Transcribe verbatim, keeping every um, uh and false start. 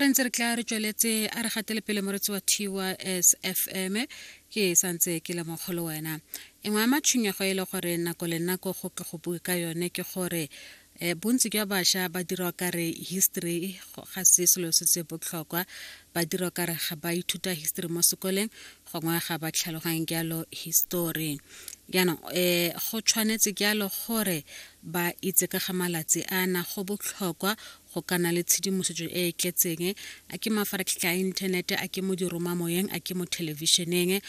re ntse re tla re tsweletse a re gatele pele moretsi wa Thiwa S F M ke santse ke le mogolo wena engwe a matšhunyego e le gore nako le nako go ke go bua ka yone ke gore e bontsi ke basha ba dira ka re history ga se selo se se botlhokwa ba dira ka re ga ba ithuta history mo sekoleng gongwe ga ba tlhaloganya kyalo history yana eh go tshwanetse kyalo gore ba itse ka ga malatsi ana go botlhokwa go kana le tshedimosetso e tletseng a ke mafaratlhatlha a internet a ke mo di roma moyeng a ke mo televisioneng